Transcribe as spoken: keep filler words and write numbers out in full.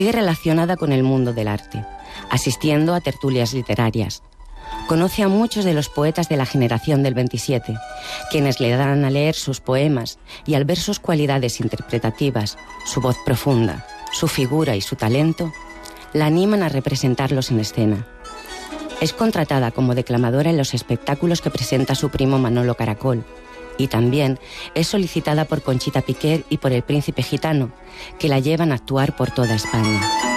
Sigue relacionada con el mundo del arte, asistiendo a tertulias literarias. Conoce a muchos de los poetas de la generación del veintisiete, quienes le dan a leer sus poemas y al ver sus cualidades interpretativas, su voz profunda, su figura y su talento, la animan a representarlos en escena. Es contratada como declamadora en los espectáculos que presenta su primo Manolo Caracol, y también es solicitada por Conchita Piquer y por el Príncipe Gitano, que la llevan a actuar por toda España.